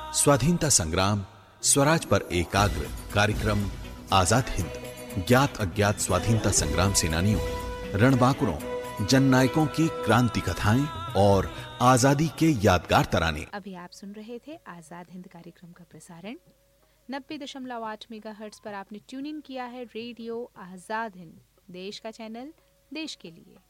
स्वाधीनता संग्राम, स्वराज पर एकाग्र कार्यक्रम आजाद हिंद, ज्ञात अज्ञात स्वाधीनता संग्राम सेनानियों, रणबांकुरों, जननायकों की क्रांति कथाएं और आजादी के यादगार तराने। अभी आप सुन रहे थे आजाद हिंद कार्यक्रम का प्रसारण 90.8 मेगाहर्ट्ज पर आपने ट्यून इन किया है रेडियो आजाद हिंद, देश का चैनल, देश के लिए।